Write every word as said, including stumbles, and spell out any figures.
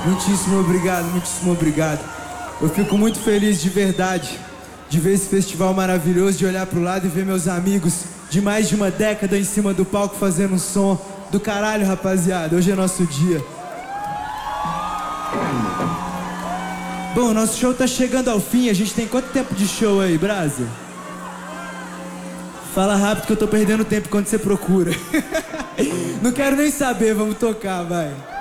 Muitíssimo obrigado, muitíssimo obrigado. Eu fico muito feliz de verdade de ver esse festival maravilhoso, de olhar pro lado e ver meus amigos de mais de uma década em cima do palco fazendo um som do caralho, rapaziada. Hoje é nosso dia. Bom, nosso show tá chegando ao fim. A gente tem quanto tempo de show aí, Brasa? Fala rápido que eu tô perdendo tempo quando você procura. Não quero nem saber, vamos tocar, vai.